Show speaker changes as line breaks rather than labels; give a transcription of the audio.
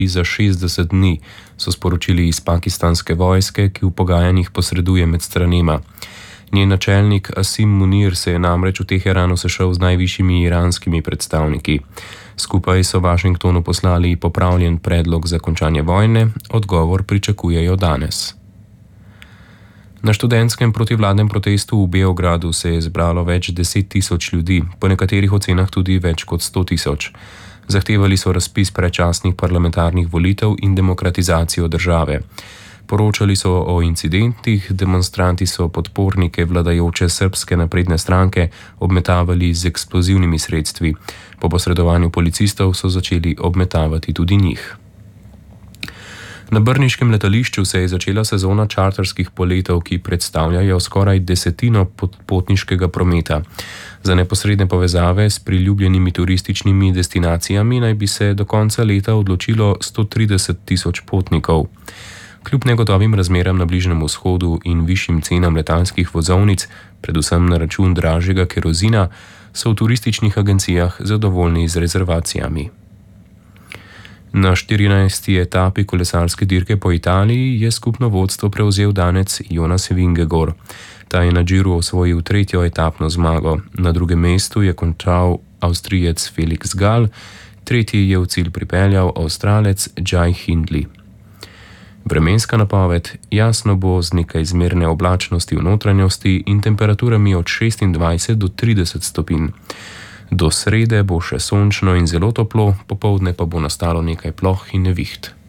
za 60 dni, so sporočili iz pakistanske vojske, ki v pogajanjih posreduje med stranema. Njen načelnik Asim Munir se je namreč v Teheranu sešel z najvišjimi iranskimi predstavniki. Skupaj so Washingtonu poslali popravljen predlog za končanje vojne, odgovor pričakujejo danes. Na študentskem protivladnem protestu v Beogradu se je zbralo več 10.000 ljudi, po nekaterih ocenah tudi več kot 100.000. Zahtevali so razpis predčasnih parlamentarnih volitev in demokratizacijo države. Poročali so o incidentih, demonstranti so podpornike vladajoče Srbske napredne stranke obmetavali z eksplozivnimi sredstvi. Po posredovanju policistov so začeli obmetavati tudi njih. Na brniškem letališču se je začela sezona čarterskih poletov, ki predstavljajo skoraj desetino potniškega prometa. Za neposredne povezave s priljubljenimi turističnimi destinacijami naj bi se do konca leta odločilo 130.000 potnikov. Kljub negotovim razmeram na Bližnjem vzhodu in višjim cenam letalskih vozovnic, predvsem na račun dražjega kerozina, so v turističnih agencijah zadovoljni z rezervacijami. Na 14. etapi kolesarske dirke po Italiji je skupno vodstvo prevzel danec Jonas Vingegaard. Ta je na Giru osvojil 3. etapno zmago. Na drugem mestu je končal Avstrijec Felix Gall, 3. je v cilj pripeljal Avstralec Jai Hindley. Vremenska napoved: jasno bo z nekaj zmerne oblačnosti v notranjosti in temperaturami od 26 do 30 stopinj. Do srede bo še sončno in zelo toplo, popoldne pa bo nastalo nekaj ploh in neviht.